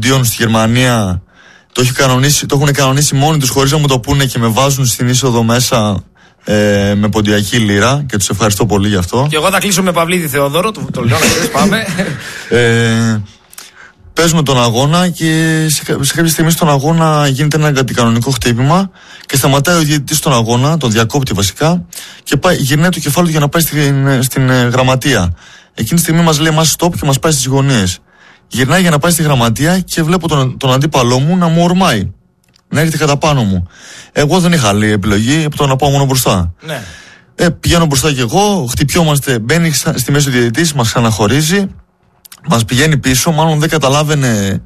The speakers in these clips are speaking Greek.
Οντίον στη Γερμανία το έχουν κανονίσει μόνοι τους χωρίς να μου το πούνε και με βάζουν στην είσοδο μέσα με ποντιακή λίρα και τους ευχαριστώ πολύ γι' αυτό. Και εγώ θα κλείσω με Παυλίδη Θεόδωρο, το λέω να ξέρεις, πάμε. Παίζουμε τον αγώνα και σε κάποια στιγμή στον αγώνα γίνεται ένα αντικανονικό χτύπημα και σταματάει ο διαιτητής στον αγώνα, τον διακόπτει βασικά και γυρνάει το κεφάλι του για να πάει στην γραμματεία. Εκείνη τη στιγμή μας λέει εμάς stop και μας πάει στις γωνίες. Γυρνάει για να πάει στη γραμματεία και βλέπω τον αντίπαλό μου να μου ορμάει, να έρχεται κατά πάνω μου. Εγώ δεν είχα άλλη επιλογή από το να πάω μόνο μπροστά. Ναι. Πηγαίνω μπροστά και εγώ, χτυπιόμαστε, μπαίνει στη μέση ο διαιτητής, μας ξαναχωρίζει, μας πηγαίνει πίσω, μάλλον δεν καταλάβαινε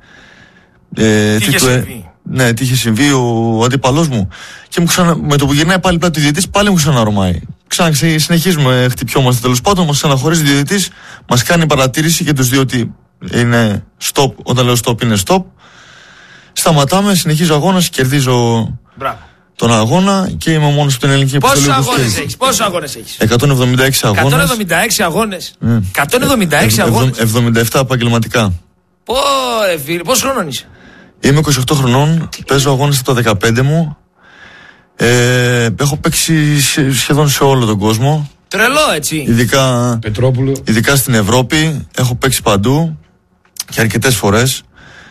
τι είχε συμβεί ο αντίπαλός μου. Και με το που γυρνάει πάλι πλάτη ο διαιτητής, πάλι μου ξαναρομάει. Συνεχίζουμε, χτυπιόμαστε τέλος πάντων, μας ξαναχωρίζει ο διαιτητής, μας κάνει παρατήρηση και τους δύο ότι είναι stop, όταν λέω stop είναι stop. Σταματάμε, συνεχίζω αγώνας, κερδίζω τον αγώνα και είμαι μόνος από την ελληνική επιστολή. Πόσους αγώνες έχεις? 176 αγώνες. 176 αγώνες. 176 αγώνες. 77 επαγγελματικά. Πόσο χρονών είσαι? Είμαι 28 χρονών, παίζω αγώνες από τα 15 μου. Έχω παίξει σχεδόν σε όλο τον κόσμο. Τρελό, έτσι. Ειδικά στην Ευρώπη. Έχω παίξει παντού και αρκετές φορές.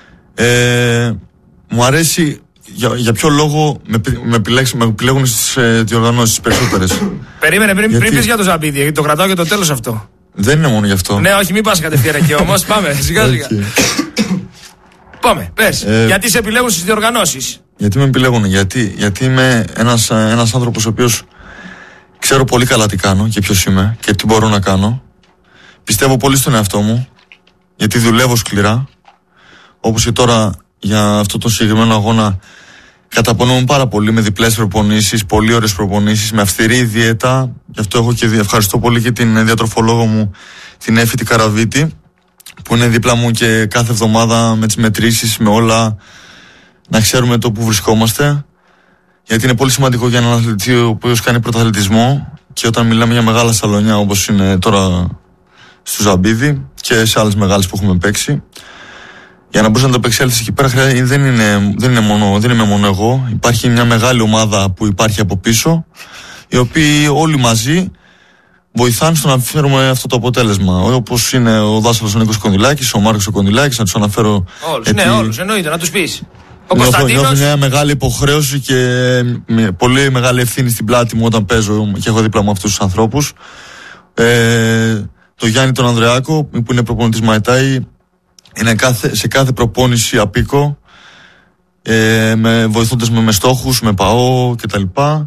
Μου αρέσει. Για ποιο λόγο με επιλέγουν στις διοργανώσεις περισσότερες? Περίμενε, πριν πεις για το Ζαμπίδι, γιατί το κρατάω για το τέλος αυτό. Δεν είναι μόνο γι' αυτό. Ναι, όχι, μην πας κατευθείαν εκεί όμως. Πάμε, σιγά σιγά. Πάμε, πες. Γιατί σε επιλέγουν στις διοργανώσεις? Γιατί με επιλέγουν? Γιατί είμαι ένας άνθρωπος ο οποίος ξέρω πολύ καλά τι κάνω και ποιος είμαι και τι μπορώ να κάνω. Πιστεύω πολύ στον εαυτό μου, γιατί δουλεύω σκληρά. Όπως και τώρα για αυτό το συγκεκριμένο αγώνα καταπονούμε πάρα πολύ με διπλές προπονήσεις, πολύ ωραίες προπονήσεις, με αυστηρή δίαιτα. Γι' αυτό έχω και ευχαριστώ πολύ και την διατροφολόγο μου, την Έφη τη Καραβίτη, που είναι δίπλα μου και κάθε εβδομάδα με τις μετρήσεις, με όλα, να ξέρουμε το που βρισκόμαστε. Γιατί είναι πολύ σημαντικό για έναν αθλητή ο οποίος κάνει πρωταθλητισμό και όταν μιλάμε για μεγάλα σαλονιά όπως είναι τώρα στο Ζαμπίδι και σε άλλες μεγάλες που έχουμε παίξει, για να μπορείς να το επεξέλθεις εκεί πέρα δεν είμαι μόνο εγώ. Υπάρχει μια μεγάλη ομάδα που υπάρχει από πίσω, οι οποίοι όλοι μαζί βοηθάνε στο να φέρουμε αυτό το αποτέλεσμα. Όπως είναι ο Δάσαλος ο Νίκος Κονδυλάκης, ο Μάρκος ο Κονδυλάκης, να τους αναφέρω. Όλους, ναι, όλους, εννοείται, να τους πεις. Νιώθω μια μεγάλη υποχρέωση και πολύ μεγάλη ευθύνη στην πλάτη μου όταν παίζω και έχω δίπλα μου αυτούς τους ανθρώπους. Το Γιάννη τον Ανδρεάκο, που είναι προπονητής Μαϊτάι, είναι σε κάθε προπόνηση απίκο, βοηθώντας με στόχους, με ΠΑΟ κτλ.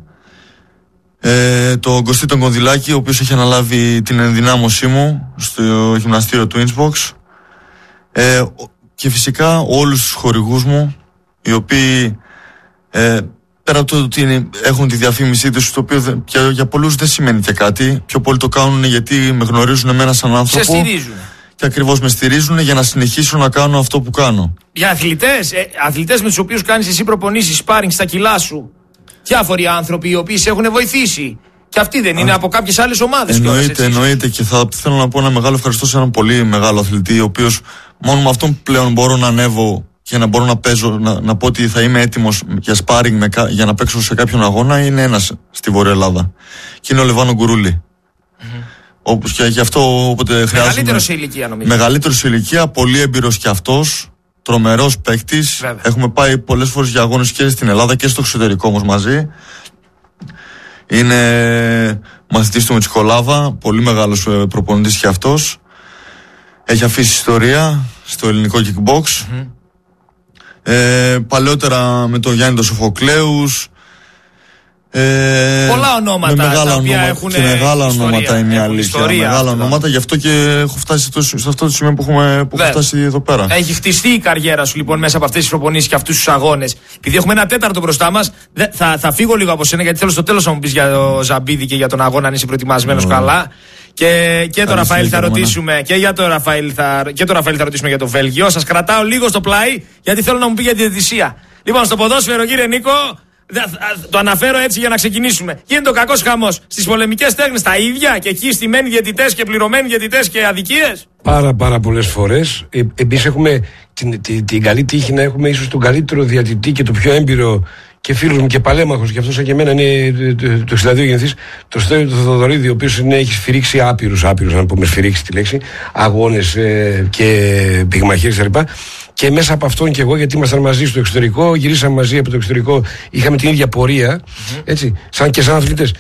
Τον Κωστή τον Κονδυλάκη, ο οποίος έχει αναλάβει την ενδυνάμωσή μου στο γυμναστήριο του Innsbruck, και φυσικά όλους τους χορηγούς μου, οι οποίοι πέρα από το ότι έχουν τη διαφήμισή τους, το οποίο για πολλούς δεν σημαίνει και κάτι, πιο πολύ το κάνουν γιατί με γνωρίζουν εμένα σαν άνθρωπο. Σε στηρίζουν. Και ακριβώς με στηρίζουν για να συνεχίσω να κάνω αυτό που κάνω. Για αθλητές με τους οποίους κάνεις εσύ προπονήσεις, σπάρινγκ στα κιλά σου, διάφοροι άνθρωποι οι οποίοι σε έχουν βοηθήσει. Και αυτοί δεν είναι από κάποιες άλλες ομάδες? Εννοείται, και θέλω να πω ένα μεγάλο ευχαριστώ σε έναν πολύ μεγάλο αθλητή, ο οποίος μόνο με αυτόν πλέον μπορώ να ανέβω και να μπορώ να παίζω, να πω ότι θα είμαι έτοιμος για σπάρινγκ για να παίξω σε κάποιον αγώνα. Είναι ένας στη Βόρεια Ελλάδα. Και είναι ο Λεβάνο Γκουρούλη. Όπως και γι' αυτό όποτε χρειάζομαι. Μεγαλύτερος σε ηλικία, νομίζω. Μεγαλύτερος σε ηλικία, πολύ έμπειρος κι αυτός. Τρομερός παίκτης. Βέβαια. Έχουμε πάει πολλές φορές για αγώνες και στην Ελλάδα και στο εξωτερικό όμως μαζί. Είναι μαθητής του Μετσικολάβα, πολύ μεγάλος προπονητής κι αυτός. Έχει αφήσει ιστορία στο ελληνικό kickbox. Παλαιότερα με τον Γιάννη τον Σοφοκλέους. Πολλά ονόματα τα οποία έχουν και μεγάλα ονόματα είναι η αλήθεια. Μεγάλα ονόματα, γι' αυτό και έχω φτάσει σε αυτό το σημείο που έχω φτάσει εδώ πέρα. Έχει χτιστεί η καριέρα σου λοιπόν μέσα από αυτές τις προπονήσεις και αυτούς τους αγώνες. Επειδή έχουμε ένα τέταρτο μπροστά μας, θα φύγω λίγο από σένα γιατί θέλω στο τέλος να μου πεις για το Ζαμπίδι και για τον αγώνα, αν είσαι προετοιμασμένος καλά. Και το Ραφαήλ θα ρωτήσουμε και για το Ραφαήλ θα ρωτήσουμε για το Βέλγιο. Σας κρατάω λίγο στο πλάι γιατί θέλω να μου πει για τη διαιτησία. Λοιπόν, στο ποδόσφαιρο, κύριε Νίκο, Το αναφέρω έτσι για να ξεκινήσουμε. Γίνεται ο κακός χαμός στις πολεμικές τέχνες τα ίδια και εκεί στημένοι διαιτητές και πληρωμένοι διαιτητές και αδικίες. Πάρα πολλές φορές. Εμείς έχουμε την καλή τύχη να έχουμε ίσως τον καλύτερο διαιτητή και το πιο έμπειρο και φίλος μου και παλέμαχος, και αυτός σαν και εμένα είναι το 62 γεννηθής, το Στέλιο του Θοδωρίδη, ο οποίος έχει σφυρίξει άπειρους, να πούμε σφυρίξει τη λέξη, αγώνες και πυγμαχίες κτλ. Και μέσα από αυτόν και εγώ, γιατί ήμασταν μαζί στο εξωτερικό, γυρίσαμε μαζί από το εξωτερικό, είχαμε την ίδια πορεία, έτσι, σαν αθλητές.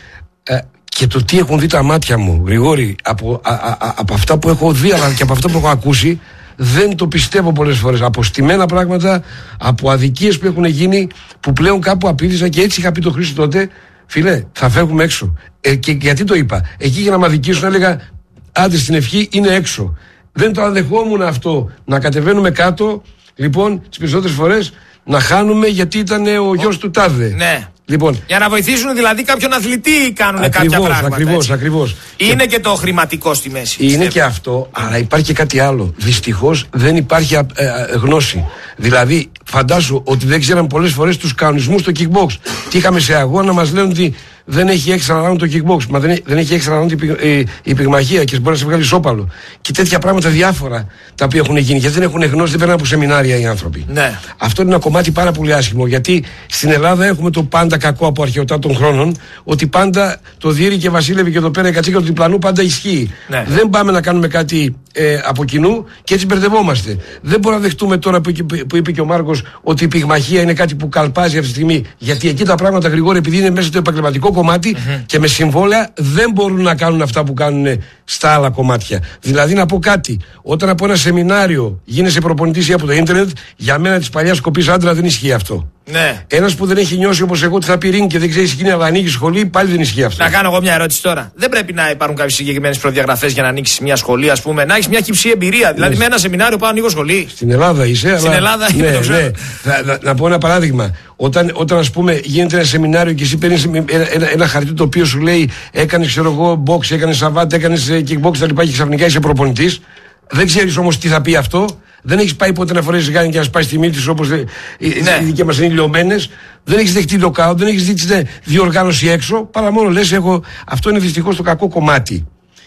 Και το τι έχουν δει τα μάτια μου, Γρηγόρη, από αυτά που έχω δει, αλλά και από αυτά που έχω ακούσει, δεν το πιστεύω πολλές φορές. Από στημένα πράγματα, από αδικίες που έχουν γίνει, που πλέον κάπου απείλησα, και έτσι είχα πει το Χρήστο τότε, φίλε, θα φεύγουμε έξω. Και γιατί το είπα? Εκεί για να με αδικήσουν έλεγα, άντε στην ευχή, είναι έξω. Δεν το αδεχόμουν αυτό, να κατεβαίνουμε κάτω, λοιπόν, τις περισσότερες φορές να χάνουμε γιατί ήταν ο γιος του τάδε. Ναι. Λοιπόν, για να βοηθήσουν δηλαδή κάποιον αθλητή κάνουν κάποια πράγματα. Ακριβώς. Είναι και το χρηματικό στη μέση. Είναι πιστεύω. και αυτό, αλλά υπάρχει και κάτι άλλο. Δυστυχώς δεν υπάρχει γνώση. Δηλαδή, φαντάσου ότι δεν ξέραμε πολλές φορές τους κανονισμούς στο kickbox. Τι είχαμε σε αγώνα, μας λένε ότι δεν έχει extra round το kickbox. Μα δεν έχει extra round η πυγμαχία και μπορεί να σε βγάλει σώπαλο. Και τέτοια πράγματα διάφορα τα οποία έχουν γίνει. Γιατί δεν έχουν γνώση, δεν περνάνε από σεμινάρια οι άνθρωποι. Ναι. Αυτό είναι ένα κομμάτι πάρα πολύ άσχημο. Γιατί στην Ελλάδα έχουμε το πάντα κακό από αρχαιοτά των χρόνων, ότι πάντα το Δίρη και Βασίλευε και εδώ πέρα η κατσίκα του διπλανού πάντα ισχύει. Ναι. Δεν πάμε να κάνουμε κάτι από κοινού και έτσι μπερδευόμαστε. Δεν μπορούμε να δεχτούμε τώρα που είπε και ο Μάρκος ότι η πυγμαχία είναι κάτι που καλπάζει αυτή τη στιγμή. Γιατί εκεί τα πράγματα, Γρηγόρη, επειδή είναι μέσα στο επαγγελματικό κομμάτι και με συμβόλαια, δεν μπορούν να κάνουν αυτά που κάνουν στα άλλα κομμάτια. Δηλαδή, να πω κάτι. Όταν από ένα σεμινάριο γίνεσαι προπονητής ή από το ίντερνετ, για μένα της παλιάς κοπής άντρα δεν ισχύει αυτό. Ναι. Ένας που δεν έχει νιώσει όπως εγώ τι θα πει ring και δεν ξέρει σκηνή να ανοίγει σχολή, πάλι δεν ισχύει αυτό. Να κάνω εγώ μια ερώτηση τώρα. Δεν πρέπει να υπάρχουν κάποιες συγκεκριμένες προδιαγραφές για να ανοίξει μια σχολή, ας πούμε, να έχει μια χυψή εμπειρία. Δηλαδή, με ένα σεμινάριο πάω ανοίγω σχολή. Στην Ελλάδα είσαι, στην Ελλάδα είμαι, το ξέρω. Να πω ένα παράδειγμα. Όταν ας πούμε γίνεται ένα σεμινάριο και εσύ παίρνεις ένα χαρτί το οποίο σου λέει έκανες, ξέρω εγώ, box, έκανες σαβάτ, έκανες kickbox κτλ. Και ξαφνικά είσαι προπονητής. Δεν ξέρεις όμως τι θα πει αυτό. Δεν έχεις πάει ποτέ να φορέσεις γάνη και να σπάσεις τη μύτη σου όπως οι δικοί μας είναι λιωμένες. Δεν έχεις δεχτεί λοκάουτ, δεν έχεις δει διοργάνωση έξω. Παρά μόνο λες, αυτό είναι δυστυχώς το κακό κομμάτι.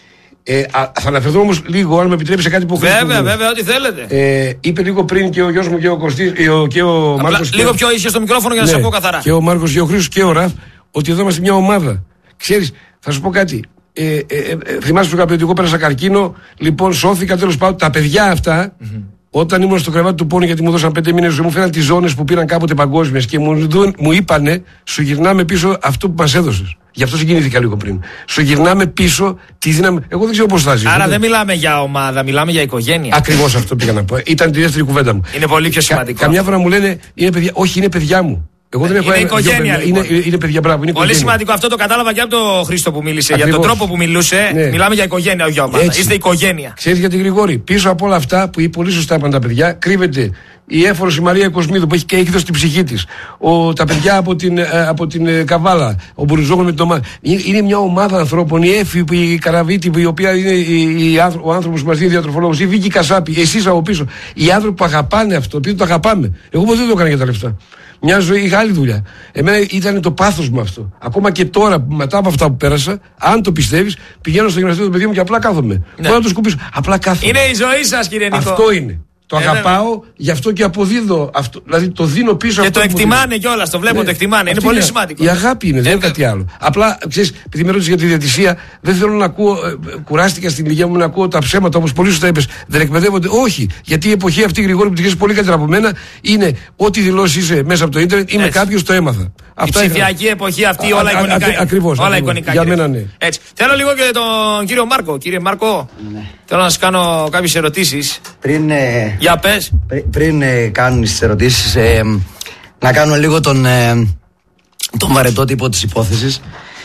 Θα αναφερθώ όμως λίγο, αν με επιτρέπει, σε κάτι που βέβαια, ό,τι θέλετε. Είπε λίγο πριν και ο γιος μου και ο Κωστής και ο Μάρκος. Λίγο πιο ίσια στο μικρόφωνο για να σε ακούω καθαρά. Και ο Μάρκος και ο Χρήστος και ο Ραφ, ότι εδώ είμαστε μια ομάδα. Ξέρεις, θα σου πω κάτι. Θυμάσαι που είχα πει ότι εγώ πέρασα καρκίνο, λοιπόν σώθηκα, τέλος πάντων. Τα παιδιά αυτά, όταν ήμουν στο κρεβάτι του πόνου, γιατί μου δώσαν 5 μήνες, μου φέραν τις ζώνες που πήραν κάποτε παγκόσμιες και μου είπανε, σου γυρνάμε πίσω αυτό που μας έδωσες. Γι' αυτό συγκινήθηκα λίγο πριν. Σου γυρνάμε πίσω τη δύναμη. Εγώ δεν ξέρω πώς θα ζήσω. Άρα δεν μιλάμε για ομάδα, μιλάμε για οικογένεια. Ακριβώς αυτό πήγα να πω. Ήταν τη δεύτερη κουβέντα μου. Είναι πολύ πιο σημαντικό. Καμιά φορά μου λένε είναι παιδιά. Όχι, είναι παιδιά μου. Εγώ δεν έχω είναι οικογένεια. Λοιπόν. Είναι παιδιά, μπράβο. Είναι πολύ σημαντικό αυτό, το κατάλαβα και από τον Χρήστο που μίλησε. Ακριβώς. Για τον τρόπο που μιλούσε. Ναι. Μιλάμε για οικογένεια, όχι για ομάδα. Είστε οικογένεια. Ξέρεις γιατί, Γρηγόρη, πίσω από όλα αυτά που πολύ σωστά είπαν τα παιδιά, κρύβεται η Έφορος η Μαρία Κοσμίδου που έχει δώσει την ψυχή της. Τα παιδιά από την Καβάλα, ο Μπουρουζόγλου με την ομάδα. Είναι μια ομάδα ανθρώπων. Η Έφη, η Καραβίτη, η οποία είναι ο άνθρωπος που μας δίνει διατροφολόγος, η Βίκη Κασάπη, εσείς από πίσω. Οι άνθρωποι που αγαπάνε αυτό, επειδή το αγαπάμε. Εγώ ποτέ δεν το έκανα για τα λεφτά. Μια ζωή είχα άλλη δουλειά. Εμένα ήταν το πάθος μου αυτό. Ακόμα και τώρα, μετά από αυτά που πέρασα, αν το πιστεύεις, πηγαίνω στο γυμναστήριο του παιδιού μου και απλά κάθομαι. Ναι. Μπορώ να το σκουπίσω. Απλά κάθομαι. Είναι η ζωή σας, κύριε Νίκο. Αυτό είναι. Το αγαπάω, γι' αυτό και αποδίδω αυτό. Δηλαδή το δίνω πίσω. Και αυτό το εκτιμάνε κιόλας, το βλέπω, το εκτιμάνε. Είναι πολύ σημαντικό. Η αγάπη είναι, δεν είναι κάτι άλλο. Απλά, ξέρεις, επειδή με ρώτησες για τη διαιτησία, δεν θέλω να ακούω, κουράστηκα στην ηλικία μου να ακούω τα ψέματα όπως πολύ σωστά είπες. Δεν εκπαιδεύονται. Όχι. Γιατί η εποχή αυτή, Γρηγόρη, που τη ξέρεις πολύ καλύτερα από μένα, είναι ό,τι δηλώσει είσαι μέσα από το ίντερνετ ή με κάποιο το έμαθα. Η ψηφιακή εποχή αυτή, όλα εικονικά. Ακριβώς. Όλα εικονικά. Για μένα ναι. Έτσι. Θέλω λίγο και τον κύριο Μάρκο. Κύριε Μάρκο, θέλω να σας κάνω κάποιες ερωτήσεις. Για πες. Πριν κάνουν τις ερωτήσεις, να κάνω λίγο τον βαρετό τύπο της υπόθεσης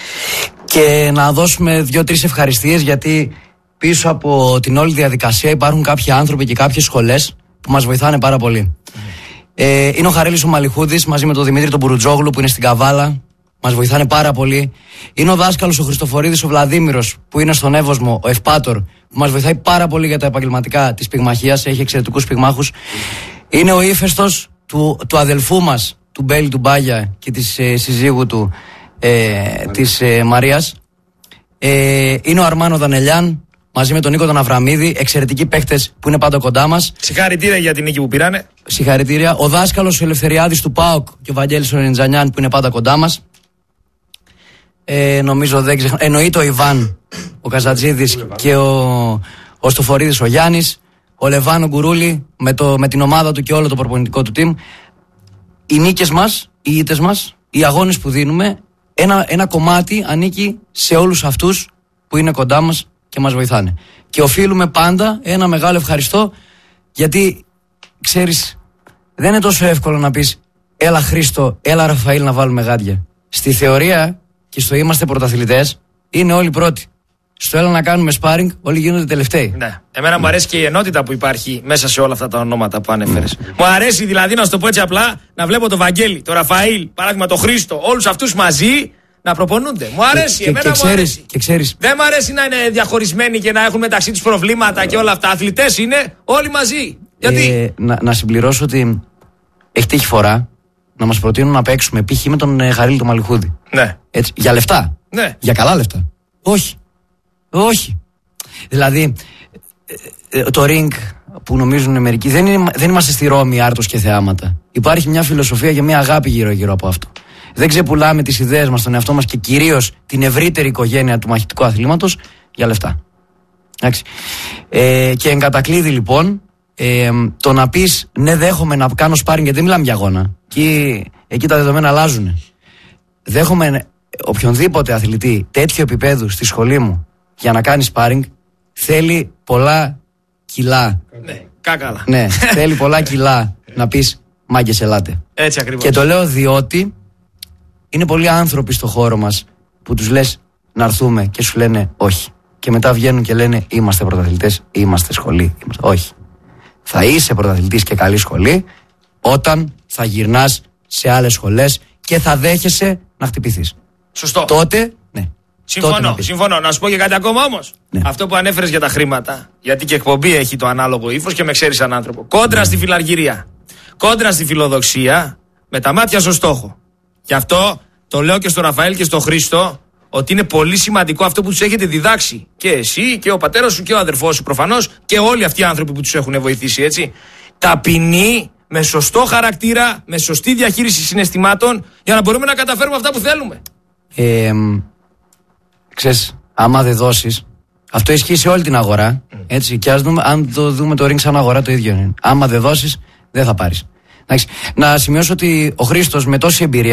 και να δώσουμε 2-3 ευχαριστίες, γιατί πίσω από την όλη διαδικασία υπάρχουν κάποιοι άνθρωποι και κάποιες σχολές που μας βοηθάνε πάρα πολύ. Είναι ο Χαρέλης ο Μαλιχούδης μαζί με τον Δημήτρη τον Μπουρουτζόγλου που είναι στην Καβάλα. Μας βοηθάνε πάρα πολύ. Είναι ο δάσκαλος ο Χριστοφορίδης ο Βλαδίμηρος που είναι στον Εύωσμο, ο Ευπάτορ, που μας βοηθάει πάρα πολύ για τα επαγγελματικά της πυγμαχίας. Έχει εξαιρετικούς πυγμάχους. Είναι ο ύφεστος του αδελφού μας, του Μπέλη του Μπάγια και της συζύγου του της Μαρίας. Είναι ο Αρμάνο Δανελιάν μαζί με τον Νίκο τον Αβραμίδη, εξαιρετικοί παίχτες που είναι πάντα κοντά μας. Συγχαρητήρια για την νίκη που πήρανε. Συγχαρητήρια. Ο δάσκαλος ο Ελευθεριάδης του ΠΑΟΚ και ο Βαγγέλης ο Ρεντζανιάν που είναι πάντα κοντά μας. Νομίζω δεν ξεχνά. Εννοείται ο Ιβάν, ο Καζατζίδης και ο Στοφορίδης ο Γιάννης, ο Λεβάνο Γκουρούλη με την ομάδα του και όλο το προπονητικό του team. Οι νίκες μας, οι ήττες μας, οι αγώνες που δίνουμε, ένα κομμάτι ανήκει σε όλους αυτούς που είναι κοντά μας και μας βοηθάνε. Και οφείλουμε πάντα ένα μεγάλο ευχαριστώ, γιατί ξέρεις, δεν είναι τόσο εύκολο να πεις έλα Χρήστο, έλα Ραφαήλ να βάλουμε γάντια. Στη θεωρία και στο είμαστε πρωταθλητές είναι όλοι πρώτοι. Στο έλα να κάνουμε sparring όλοι γίνονται τελευταίοι. Ναι. Εμένα μου αρέσει και η ενότητα που υπάρχει μέσα σε όλα αυτά τα ονόματα που ανέφερες. Μου αρέσει δηλαδή, να σου το πω έτσι απλά, να βλέπω τον Βαγγέλη, τον Ραφαήλ, παράδειγμα τον Χρήστο, όλους αυτούς μαζί να προπονούνται. Μου αρέσει, εμένα μου αρέσει. Και ξέρεις. Δεν μου αρέσει να είναι διαχωρισμένοι και να έχουν μεταξύ τους προβλήματα και όλα αυτά. Αθλητές είναι όλοι μαζί. Γιατί? Να συμπληρώσω ότι έχει τύχει φορά να μας προτείνουν να παίξουμε π.χ. με τον Χαρίλη τον Μαλιχούδη. Ναι. Έτσι, για λεφτά. Ναι. Για καλά λεφτά. Όχι. Δηλαδή, το ring που νομίζουν μερικοί, δεν είμαστε στη Ρώμη άρτος και θεάματα. Υπάρχει μια φιλοσοφία και μια αγάπη γύρω από αυτό. Δεν ξεπουλάμε τις ιδέες μας, τον εαυτό μας και κυρίως την ευρύτερη οικογένεια του μαχητικού αθλήματος για λεφτά. Εντάξει. Και εν κατακλείδη λοιπόν, το να πεις ναι, δέχομαι να κάνω sparring, γιατί δεν μιλάμε για αγώνα. Εκεί τα δεδομένα αλλάζουν. Δέχομαι οποιονδήποτε αθλητή τέτοιο επίπεδου στη σχολή μου για να κάνει sparring, θέλει πολλά κιλά. Ναι, κάκαλα. Ναι, θέλει πολλά κιλά να πεις μάγκες ελάτε. Έτσι ακριβώς. Και το λέω διότι είναι πολλοί άνθρωποι στο χώρο μας που τους λες να έρθουμε και σου λένε όχι. Και μετά βγαίνουν και λένε είμαστε πρωταθλητές, είμαστε σχολή. Όχι. Θα είσαι πρωταθλητής και καλή σχολή όταν θα γυρνάς σε άλλες σχολές και θα δέχεσαι να χτυπηθείς. Σωστό. Τότε, ναι. Συμφωνώ. Να σου πω και κάτι ακόμα όμως. Ναι. Αυτό που ανέφερες για τα χρήματα, γιατί και εκπομπή έχει το ανάλογο ύφος και με ξέρεις σαν άνθρωπο. Κόντρα στη φιλαργυρία. Κόντρα στη φιλοδοξία, με τα μάτια στο στόχο. Γι' αυτό το λέω και στο Ραφαήλ και στο Χρήστο, ότι είναι πολύ σημαντικό αυτό που τους έχετε διδάξει. Και εσύ και ο πατέρας σου και ο αδερφός σου προφανώς και όλοι αυτοί οι άνθρωποι που τους έχουν βοηθήσει, έτσι. Ταπεινή, με σωστό χαρακτήρα, με σωστή διαχείριση συναισθημάτων, για να μπορούμε να καταφέρουμε αυτά που θέλουμε. Ξέρεις, άμα δεν δώσεις, αυτό ισχύει σε όλη την αγορά. Έτσι, και αν το δούμε το ring σαν αγορά, το ίδιο είναι. Άμα δεν δώσεις, δεν θα πάρεις. Να σημειώσω ότι ο Χρήστος με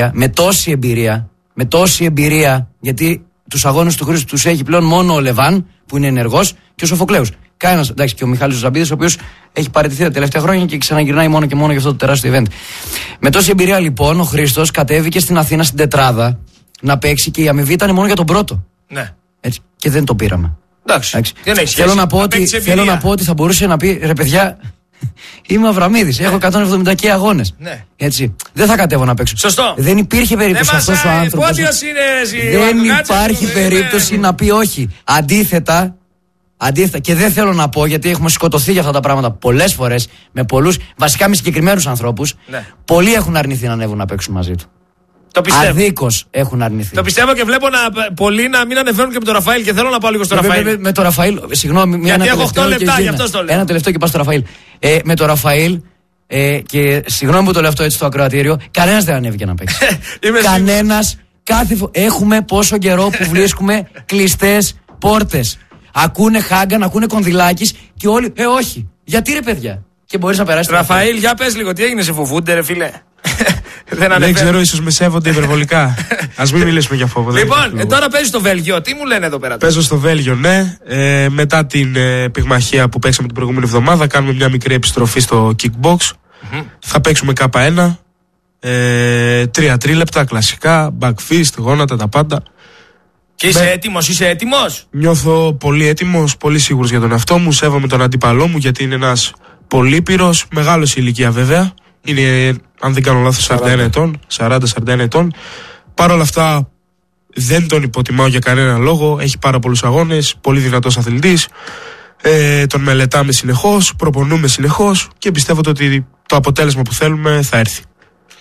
τόση εμπειρία, γιατί τους αγώνες του Χρήστου τους έχει πλέον μόνο ο Λεβάν, που είναι ενεργός, και ο Σοφοκλέους. Κανένας, εντάξει, και ο Μιχάλης ο Ζαμπίδης, ο οποίος έχει παραιτηθεί τα τελευταία χρόνια και ξαναγυρνάει μόνο και μόνο για αυτό το τεράστιο event. Με τόση εμπειρία λοιπόν, ο Χρήστος κατέβηκε στην Αθήνα στην τετράδα να παίξει και η αμοιβή ήταν μόνο για τον πρώτο. Ναι. Έτσι, και δεν το πήραμε. Εντάξει. Θέλω να πω ότι θα μπορούσε να πει ρε παιδιά, είμαι ο Αβραμίδης, έχω 170 και αγώνες. Ναι. Έτσι. Δεν θα κατέβω να παίξω. Σωστό. Δεν υπήρχε περίπτωση αυτός ο άνθρωπος. Δεν υπάρχει περίπτωση να πει όχι. Αντίθετα, και δεν θέλω να πω, γιατί έχουμε σκοτωθεί για αυτά τα πράγματα πολλές φορές με πολλούς, βασικά με συγκεκριμένους ανθρώπους. Ναι. Πολλοί έχουν αρνηθεί να ανέβουν να παίξουν μαζί του. Το πιστεύω. Αδίκως έχουν αρνηθεί. Το πιστεύω και βλέπω πολλοί να μην ανεβαίνουν και με τον Ραφαήλ και θέλω να πάω λίγο στο Ραφαήλ. Με τον Ραφαήλ, συγγνώμη, γιατί έχω 8 λεπτά, γι' αυτό το λέω. Ένα τελευταίο και πάω στο Ραφαήλ. Με τον Ραφαήλ, και συγγνώμη που το λέω αυτό έτσι στο ακροατήριο, κανένας δεν ανέβηκε να παίξει. Κανένας. Έχουμε πόσο καιρό που βρίσκουμε κλειστές πόρτες. Ακούνε Χάγκαν, ακούνε Κονδυλάκης και όλοι. Όχι. Γιατί ρε παιδιά. Και μπορείς να περάσεις. Ραφαήλ, για πες λίγο, τι έγινε, σε φοβούνται, ρε φίλε. Δεν ξέρω, ίσως με σέβονται υπερβολικά. Ας μην μιλήσουμε για φόβο. Λοιπόν, τώρα παίζεις στο Βέλγιο. Τι μου λένε εδώ πέρα? Παίζω στο Βέλγιο, ναι. Μετά την πυγμαχία που παίξαμε την προηγούμενη εβδομάδα, κάνουμε μια μικρή επιστροφή στο kickbox. Θα παίξουμε K1. 3 τρίλεπτα, κλασικά, back fist, γόνατα, τα πάντα. Και είσαι έτοιμος? Νιώθω πολύ έτοιμος, πολύ σίγουρος για τον εαυτό μου. Σέβομαι τον αντίπαλό μου γιατί είναι ένας πολύπειρος, μεγάλος η ηλικία βέβαια. Είναι, αν δεν κάνω λάθος, 41 ετών, 40-41 ετών. Παρ' όλα αυτά δεν τον υποτιμάω για κανένα λόγο. Έχει πάρα πολλούς αγώνες, πολύ δυνατός αθλητής. Τον μελετάμε συνεχώς, προπονούμε συνεχώς και πιστεύω ότι το αποτέλεσμα που θέλουμε θα έρθει.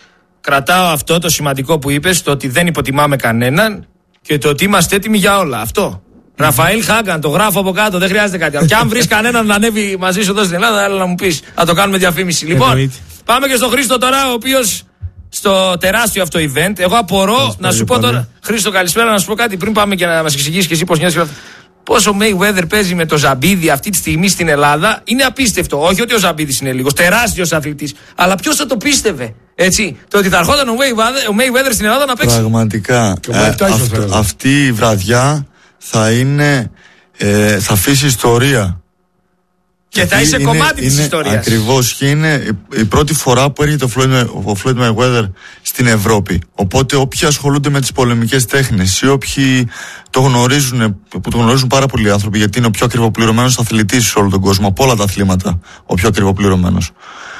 Κρατάω αυτό το σημαντικό που είπες, το ότι δεν υποτιμάμε κανέναν και το ότι είμαστε έτοιμοι για όλα. Αυτό. Ραφαήλ Χάγκαν, το γράφω από κάτω, δεν χρειάζεται κάτι άλλο. Και αν βρεις κανέναν να ανέβει μαζί σου εδώ στην Ελλάδα, έλα να μου πεις, να το κάνουμε διαφήμιση. Λοιπόν, πάμε και στον Χρήστο τώρα, ο οποίος στο τεράστιο αυτό event. Εγώ απορώ να σου πω τώρα. Χρήστο, καλησπέρα, να σου πω κάτι πριν πάμε και να μας εξηγήσεις και εσύ πώς νιώθεις. Πόσο ο Mayweather παίζει με το Ζαμπίδι αυτή τη στιγμή στην Ελλάδα είναι απίστευτο. Όχι ότι ο Ζαμπίδης είναι λίγος, τεράστιος αθλητής. Αλλά ποιος θα το πίστευε, έτσι, το ότι θα ερχόταν ο Mayweather στην Ελλάδα να παίξει. Πραγματικά. Αυτή η βραδιά θα είναι. Θα αφήσει ιστορία. Και θα είσαι κομμάτι της ιστορίας. Ακριβώς. Και είναι η πρώτη φορά που έρχεται ο Floyd Mayweather στην Ευρώπη. Οπότε όποιοι ασχολούνται με τις πολεμικές τέχνες ή όποιοι το γνωρίζουν, που το γνωρίζουν πάρα πολλοί άνθρωποι, γιατί είναι ο πιο ακριβοπληρωμένος αθλητής σε όλο τον κόσμο, από όλα τα αθλήματα, ο πιο ακριβοπληρωμένος.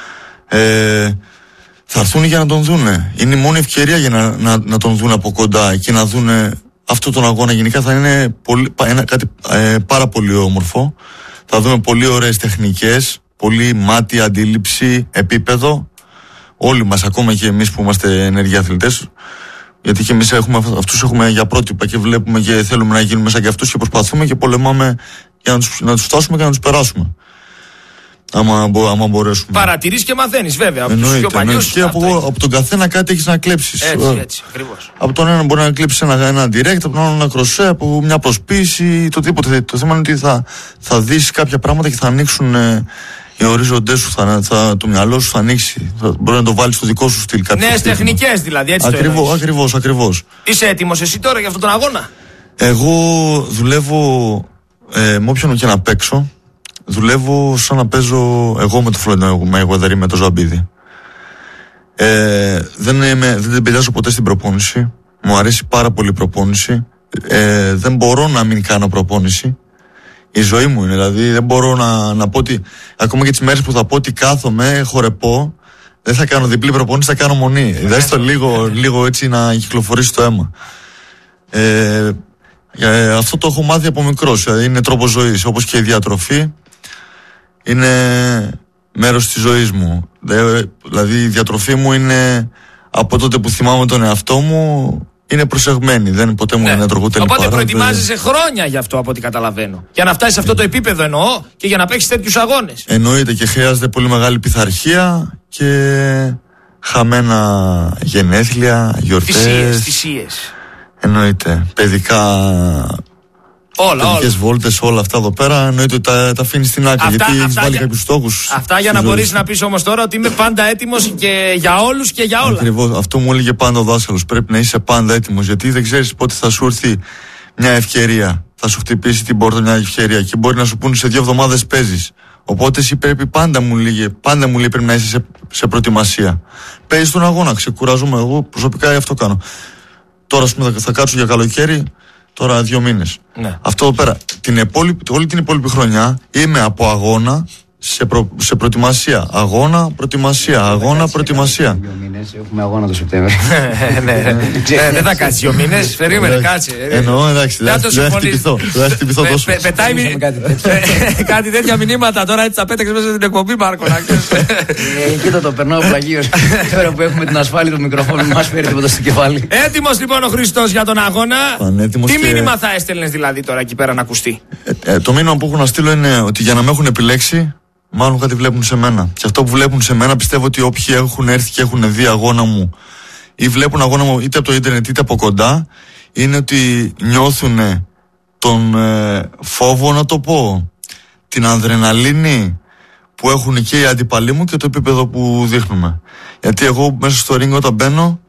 Θα έρθουν για να τον δούνε. Είναι η μόνη ευκαιρία για να τον δουν από κοντά και να δούνε αυτόν τον αγώνα. Γενικά θα είναι κάτι πάρα πολύ όμορφο. Θα δούμε πολύ ωραίες τεχνικές, πολύ μάτι, αντίληψη, επίπεδο. Όλοι μας, ακόμα και εμείς που είμαστε ενεργοί αθλητές, γιατί και εμείς αυτούς έχουμε για πρότυπα και βλέπουμε και θέλουμε να γίνουμε σαν και αυτούς και προσπαθούμε και πολεμάμε για να τους φτάσουμε και να τους περάσουμε. Άμα μπορέσουμε. Παρατηρείς και μαθαίνεις, βέβαια. Από τους πιο παλιούς. Και από τον καθένα κάτι έχεις να κλέψεις. Έτσι, ακριβώς. Από τον ένα μπορεί να κλέψεις ένα direct, από τον άλλο ένα κροσέ, από μια προσποίηση, το τίποτε. Το θέμα είναι ότι θα δεις κάποια πράγματα και θα ανοίξουν οι ορίζοντές σου, το μυαλό σου θα ανοίξει. Μπορεί να το βάλεις στο δικό σου στυλ. Νέες τεχνικές δηλαδή, έτσι. Ακριβώς. Είσαι έτοιμος εσύ τώρα για αυτόν τον αγώνα? Εγώ δουλεύω με όποιον και να παίξω. Δουλεύω σαν να παίζω εγώ με το Floyd Mayweather ή με το Ζαμπίδι. Δεν πειράζω ποτέ στην προπόνηση. Μου αρέσει πάρα πολύ η προπόνηση. Δεν μπορώ να μην κάνω προπόνηση. Η ζωή μου είναι, δηλαδή δεν μπορώ να πω ότι ακόμα και τις μέρες που θα πω ότι κάθομαι, χορεπώ, δεν θα κάνω διπλή προπόνηση, θα κάνω μονή. Δηλαδή το λίγο έτσι να κυκλοφορήσει το αίμα. Αυτό το έχω μάθει από μικρός. Είναι τρόπος ζωής, όπως και η διατροφή. Είναι μέρος της ζωής μου. Δηλαδή η διατροφή μου είναι, από τότε που θυμάμαι τον εαυτό μου, είναι προσεγμένη. Δεν ποτέ μου είναι τρογούτελη παρά. Οπότε προετοιμάζεσαι χρόνια γι' αυτό, από ό,τι καταλαβαίνω. Για να φτάσεις σε αυτό το επίπεδο εννοώ και για να παίξεις τέτοιους αγώνες. Εννοείται, και χρειάζεται πολύ μεγάλη πειθαρχία και χαμένα γενέθλια, γιορτές. Θυσίες. Εννοείται. Παιδικές βόλτες, όλα αυτά εδώ πέρα, εννοείται ότι τα αφήνεις στην άκρη. Γιατί έχεις βάλει κάποιους στόχους. Αυτά για να μπορείς να πεις όμως τώρα ότι είμαι πάντα έτοιμος και για όλους και για όλα. Ακριβώς. Αυτό μου έλεγε πάντα ο δάσκαλος. Πρέπει να είσαι πάντα έτοιμος. Γιατί δεν ξέρεις πότε θα σου έρθει μια ευκαιρία. Θα σου χτυπήσει την πόρτα μια ευκαιρία και μπορεί να σου πούνε σε 2 εβδομάδες παίζεις. Οπότε εσύ πρέπει πάντα μου λέει πρέπει να είσαι σε προετοιμασία. Παίζεις τον αγώνα, ξεκουράζομαι. Εγώ προσωπικά αυτό κάνω. Τώρα θα κάτσω για καλοκαίρι. Τώρα 2 μήνες. Ναι. Αυτό εδώ πέρα, όλη την υπόλοιπη χρονιά είμαι από αγώνα σε προετοιμασία. Αγώνα, προετοιμασία. 2 μήνες, έχουμε αγώνα το Σεπτέμβριο. Δεν θα κάτσει 2 μήνες, περίμενε, κάτσε. Εννοώ, εντάξει, δεν θα χτυπηθώ τόσο. Πετάει κάτι τέτοια μηνύματα τώρα, έτσι θα πέταξε μέσα στην εκπομπή, Μάρκο. Κοίτα, το περνάω πλαγίως. Τώρα που έχουμε την ασφάλεια του μικροφόνου, μας φέρει τίποτα στο κεφάλι. Έτοιμος λοιπόν ο Χριστός για τον αγώνα. Τι μήνυμα θα έστελνες δηλαδή τώρα εκεί πέρα να ακουστεί? Το μήνυμα που έχω να στείλω είναι ότι για να με έχουν επιλέξει, μάλλον κάτι βλέπουν σε μένα. Και αυτό που βλέπουν σε μένα, πιστεύω ότι όποιοι έχουν έρθει και έχουν δει αγώνα μου ή βλέπουν αγώνα μου είτε από το ίντερνετ είτε από κοντά, είναι ότι νιώθουν τον φόβο, να το πω, την αδρεναλίνη που έχουν και οι αντιπαλοί μου και το επίπεδο που δείχνουμε. Γιατί εγώ μέσα στο ring όταν μπαίνω,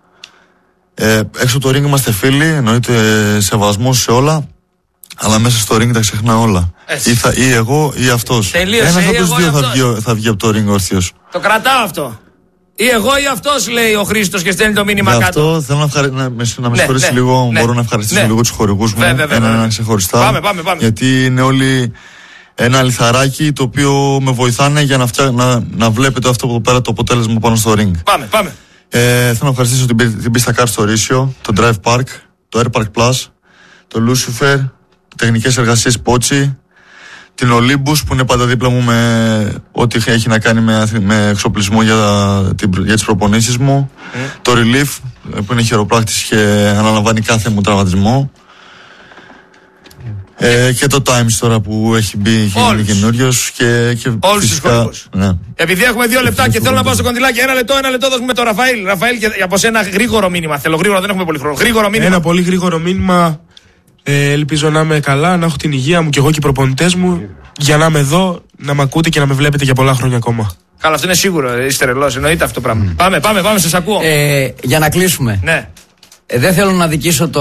έξω από το ring είμαστε φίλοι, εννοείται σεβασμός σε όλα. Αλλά μέσα στο ring τα ξεχνά όλα. Ή εγώ ή αυτός. Ένας από τους δύο θα βγει από το ring όρθιος. Το κρατάω αυτό. Ή εγώ ή αυτός, λέει ο Χρήστος και στέλνει το μήνυμα κάτω. Αυτό θέλω να με συγχωρήσει λίγο. Μπορώ να ευχαριστήσω λίγο τους χορηγούς μου. Έναν ξεχωριστά. Πάμε. Γιατί είναι όλοι ένα λιθαράκι το οποίο με βοηθάνε για να βλέπετε αυτό εδώ πέρα το αποτέλεσμα πάνω στο ring. Πάμε. Θέλω να ευχαριστήσω την πίστα Car στο Ρήσιο, το Drive Park, το Air Park Plus, το Lucifer, τεχνικές εργασίες Πότσι, την Olympus που είναι πάντα δίπλα μου με ό,τι έχει να κάνει με εξοπλισμό για τις προπονήσεις μου. Το Relief που είναι χειροπράκτης και αναλαμβάνει κάθε μου τραυματισμό. Και το Times τώρα που έχει μπει καινούριος και όλους τους χώρους. Ναι. Επειδή έχουμε 2 λεπτά και θέλω να πάω στο κοντιλάκι, 1 λεπτό δώσουμε το Ραφαήλ. Ραφαήλ, και από σένα γρήγορο μήνυμα. Θέλω γρήγορο, δεν έχουμε πολύ χρόνο. Γρήγορο μήνυμα. Ένα πολύ γρήγορο μήνυμα. Ελπίζω να είμαι καλά, να έχω την υγεία μου και εγώ και οι προπονητές μου για να είμαι εδώ, να με ακούτε και να με βλέπετε για πολλά χρόνια ακόμα. Καλά, αυτό είναι σίγουρο. Είστε τρελός, εννοείται αυτό το πράγμα. Πάμε, σας ακούω. Για να κλείσουμε. Ναι. Δεν θέλω να δικήσω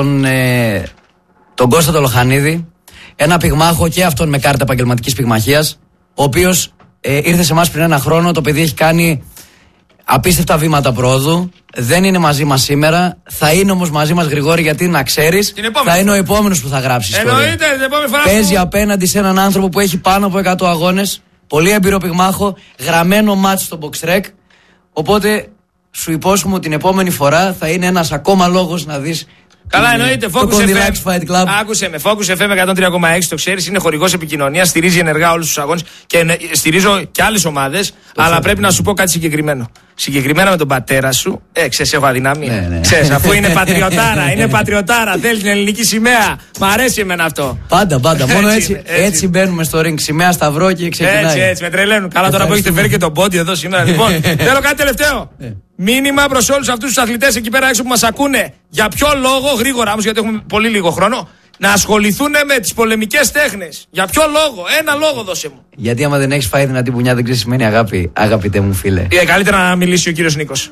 τον Κώστα τον Λοχανίδη, ένα πυγμάχο και αυτόν με κάρτα επαγγελματικής πυγμαχίας, ο οποίος ήρθε σε εμάς πριν 1 χρόνο. Το παιδί έχει κάνει απίστευτα βήματα πρόοδου. Δεν είναι μαζί μας σήμερα. Θα είναι όμως μαζί μας, Γρηγόρη, γιατί να ξέρεις, θα είναι ο επόμενος που θα γράψει ιστορία. Εννοείται, την επόμενη φορά. Παίζει απέναντι σε έναν άνθρωπο που έχει πάνω από 100 αγώνες, πολύ έμπειρο πυγμάχο, γραμμένο μάτς στο box rec. Οπότε σου υπόσχομαι ότι την επόμενη φορά θα είναι ένας ακόμα λόγος να δεις. Καλά, εννοείται. Focus FM. Άκουσε με. Focus FM 103,6, το ξέρεις, είναι χορηγός επικοινωνίας, στηρίζει ενεργά όλους τους αγώνες και στηρίζω και άλλες ομάδες. Αλλά πρέπει να σου πω κάτι συγκεκριμένο. Συγκεκριμένα με τον πατέρα σου, ξέρεις, έχω αδυναμία. Ναι. Ξέρεις, αφού είναι πατριωτάρα, θέλει την ελληνική σημαία. Μ' αρέσει εμένα αυτό. Πάντα. Μόνο έτσι μπαίνουμε στο ring. Σημαία, σταυρό και ξεκινάει. Έτσι, με τρελαίνουν. Καλά, τώρα που έχετε φέρει και τον πόντι εδώ σήμερα. Λοιπόν, θέλω κάτι τελευταίο. Μήνυμα προς όλους αυτούς τους αθλητές εκεί πέρα έξω που μας ακούνε. Για ποιο λόγο, γρήγορα όμως, γιατί έχουμε πολύ λίγο χρόνο, να ασχοληθούν με τις πολεμικές τέχνες. Για ποιο λόγο, ένα λόγο δώσε μου. Γιατί άμα δεν έχεις φάει δυνατή πουνιά, δεν ξέρεις σημαίνει αγάπη, αγαπητέ μου φίλε. Καλύτερα να μιλήσει ο κύριος Νίκος.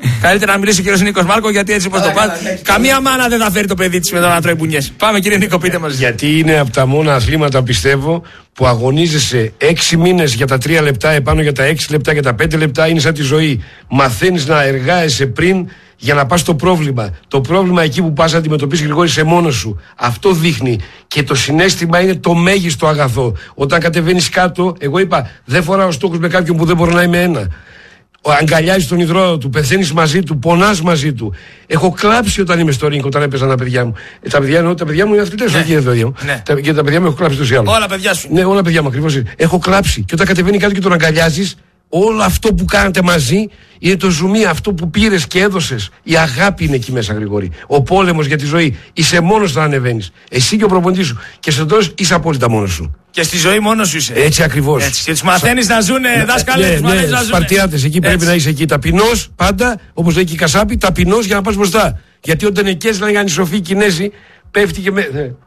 Μάρκο, γιατί έτσι όπως το πας. Καμία μάνα δεν θα φέρει το παιδί της με το να τρώει πουνιές. Πάμε, κύριε Νίκο, πείτε μας. Γιατί είναι από τα μόνα αθλήματα, πιστεύω, που αγωνίζεσαι 6 μήνες για τα 3 λεπτά, επάνω για τα 6 λεπτά, για τα 5 λεπτά. Είναι σαν τη ζωή. Μαθαίνεις να εργάζεσαι πριν για να πας στο πρόβλημα. Το πρόβλημα εκεί που πας να αντιμετωπίσεις, Γρηγόρη, σε μόνος σου. Αυτό δείχνει. Και το συναίσθημα είναι το μέγιστο αγαθό. Όταν κατεβαίνεις κάτω, εγώ είπα, δεν φοράω στόχους με κάποιον που δεν μπορώ να είμαι ένα. Αγκαλιάζεις τον ιδρύο του, πεθαίνεις μαζί του, πονάς μαζί του. Έχω κλάψει όταν είμαι στο ring, όταν έπαιζαν τα παιδιά μου. Τα παιδιά μου είναι αθλητές, όχι τα παιδιά μου. Και τα παιδιά μου έχω κλάψει τόσο άλλο. Όλα παιδιά σου. Ναι, όλα παιδιά μου ακριβώς. Έχω κλάψει. Και όταν κατεβαίνει κάτω και τον αγκαλιάζεις, όλο αυτό που κάνατε μαζί είναι το ζουμί, αυτό που πήρες και έδωσες. Η αγάπη είναι εκεί μέσα, Γρηγόρη. Ο πόλεμος για τη ζωή. Είσαι μόνος να ανεβαίνεις. Εσύ και ο προπονητής σου. Και στο τέλος είσαι απόλυτα μόνος σου. Και στη ζωή μόνος σου είσαι. Έτσι ακριβώς. Και τους μαθαίνεις να ζουν, δάσκαλε, τους μαθαίνεις να ζουν. Σπαρτιάτες, εκεί πρέπει να είσαι εκεί ταπεινός πάντα, όπως λέει και η Κασάπη, ταπεινός για να πας μπροστά. Γιατί όταν εκές να είναι σοφοί οι Κινέζοι, πέφτει και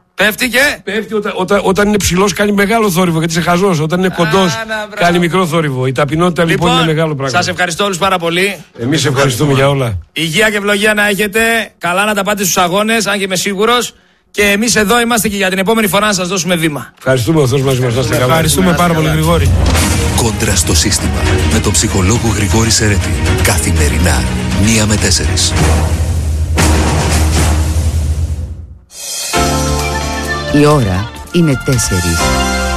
πέφτει όταν είναι ψηλός κάνει μεγάλο θόρυβο, γιατί είσαι χαζός. Όταν είναι κοντός κάνει μικρό θόρυβο. Η ταπεινότητα λοιπόν είναι μεγάλο πράγμα. Σας ευχαριστώ όλους πάρα πολύ. Εμείς ευχαριστούμε για όλα. Υγεία και ευλογία να έχετε. Καλά να τα πάτε στους αγώνες, αν και είμαι σίγουρος. Και εμείς εδώ είμαστε και για την επόμενη φορά να σας δώσουμε βήμα. Ευχαριστούμε, ο Θεός μαζί μας. Ευχαριστούμε πάρα πολύ, Γρηγόρη. Κόντρα στο σύστημα με τον ψυχολόγο Γρηγόρη Σερέτη. Καθημερινά 1 με 4. Η ώρα είναι 4.